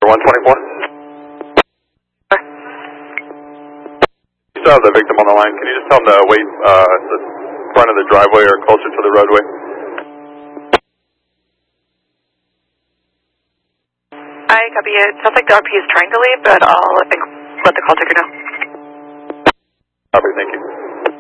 124. You still have the victim on the line. Can you just tell him to wait the front of the driveway or closer to the roadway? I copy it. Sounds like the RP is trying to leave, but I'll let the call taker know. Copy, thank you.